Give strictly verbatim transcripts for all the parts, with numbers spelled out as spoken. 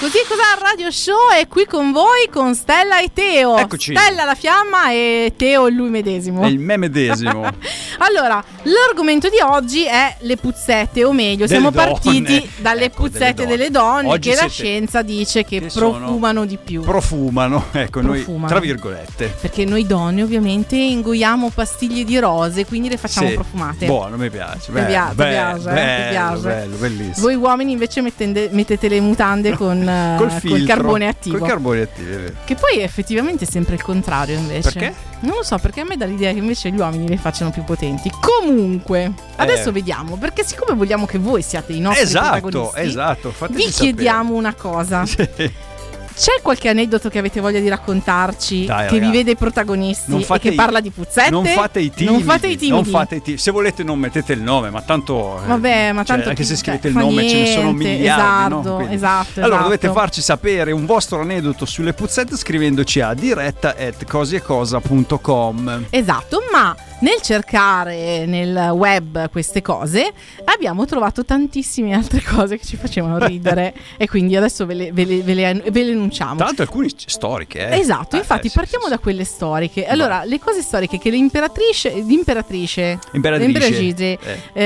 Così Cos'ha Radio Show è qui con voi con Stella e Teo. Eccoci. Stella la fiamma e Teo lui medesimo. È il me medesimo. Allora, l'argomento di oggi è le puzzette, o meglio, Delle siamo donne. partiti dalle Ecco, puzzette delle delle donne. donne, Oggi che la siete- scienza dice che, che sono- profumano di più. Profumano, ecco, Profumano. noi tra virgolette. Perché noi donne ovviamente ingoiamo pastiglie di rose, quindi le facciamo Sì. profumate. Buono, mi piace. Ti pia- ti bello, piace, eh? bello, Ti piace. bello, bellissimo. Voi uomini invece mettende- mettete le mutande con eh, Col col filtro, carbone attivo. Col carbone attivo, è vero. Che poi effettivamente è sempre il contrario invece. Perché? Non lo so, perché a me dà l'idea che invece gli uomini le facciano più potenti. Comunque, adesso Eh. vediamo, perché siccome vogliamo che voi siate i nostri Esatto, protagonisti, esatto. fateci vi sapere. chiediamo una cosa. Sì. C'è qualche aneddoto che avete voglia di raccontarci, Dai, che vi ragazzi. vede protagonisti Non e fate che i- parla di puzzette? Non fate i timidi. Non fate i timidi. Non fate i timidi. Se volete non mettete il nome, ma tanto eh, Vabbè, ma cioè, tanto anche chi- se scrivete cioè, il fa nome ce ne sono niente. miliardi, no? Esatto, Quindi- esatto, Allora esatto. dovete farci sapere un vostro aneddoto sulle puzzette scrivendoci a diretta at cosiecosa punto com. Esatto, ma nel cercare nel web queste cose abbiamo trovato tantissime altre cose che ci facevano ridere e quindi adesso ve le, ve le, ve le, ve le enunciamo. Tra l'altro alcune storiche, eh. Esatto, Eh, infatti eh, sì, partiamo sì, da quelle storiche. Allora, le cose storiche che l'imperatrice, l'imperatrice, Imperatrice. l'imperatrice,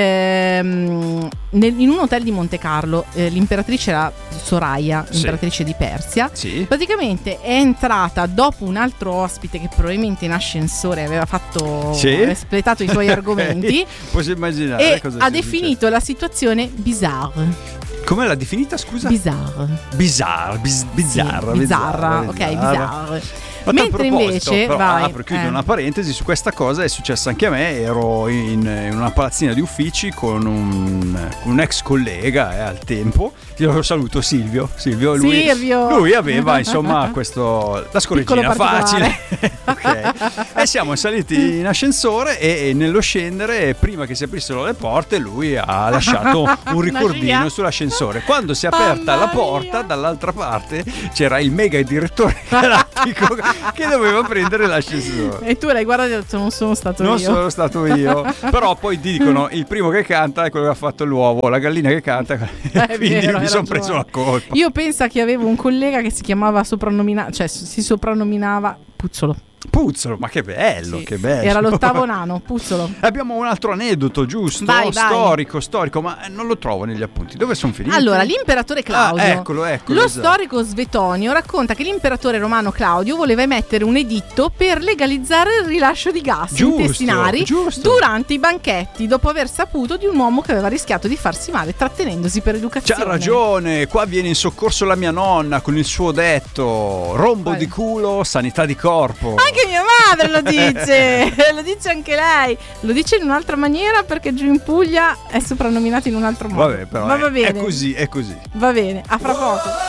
ehm, nel- in un hotel di Monte Carlo, eh, l'imperatrice era Soraya, Sì. imperatrice di Persia. Sì. Praticamente è entrata dopo un altro ospite che probabilmente in ascensore aveva fatto Sì. aveva espletato i suoi Ok. argomenti Posso immaginare e cosa ha sia definito la situazione bizarre. successo. Come l'ha definita, scusa? Bizarre. Bizarra, bis- bizzarra, Sì, bizzarra, ok, bizzarra. bizarre. Ma a tal Mentre proposito, invece però, vai, apro e chiudo eh. una parentesi su questa cosa, è successa anche a me. Ero in, in una palazzina di uffici con un, con un ex collega eh, al tempo. Io lo saluto, Silvio. Silvio, lui, Silvio. lui aveva insomma questo la scorreggina Piccolo facile. particolare. Ok. E siamo saliti in ascensore e, e nello scendere, prima che si aprissero le porte, lui ha lasciato un ricordino scia. sull'ascensore. Quando si è aperta la Mamma porta, mia. dall'altra parte c'era il mega direttore galattico che doveva prendere l'ascensore. E tu l'hai guardato e hai detto non sono stato Non io. sono stato io, però poi ti dicono il primo che canta è quello che ha fatto l'uovo, la gallina che canta, È quindi vero, mi hai sono ragione. preso la colpa. Io penso che avevo un collega che si chiamava soprannominava, cioè si soprannominava Puzzolo. Puzzolo, ma che bello, Sì. che bello. Era l'ottavo nano, Puzzolo. Abbiamo un altro aneddoto, giusto? Vai, vai. Storico, storico, ma non lo trovo negli appunti. Dove sono finiti? Allora, l'imperatore Claudio. Ah, eccolo, eccolo, Lo esatto. storico Svetonio racconta che l'imperatore romano Claudio voleva emettere un editto per legalizzare il rilascio di gas Giusto, intestinali giusto. durante i banchetti, dopo aver saputo di un uomo che aveva rischiato di farsi male trattenendosi per educazione. C'ha ragione, qua viene in soccorso la mia nonna con il suo detto: rombo Quale? di culo, sanità di corpo. Anche mia madre lo dice, lo dice anche lei. Lo dice in un'altra maniera perché giù in Puglia è soprannominato in un altro modo. Vabbè, però Ma è, va bene. è così, è così. Va bene, a fra poco.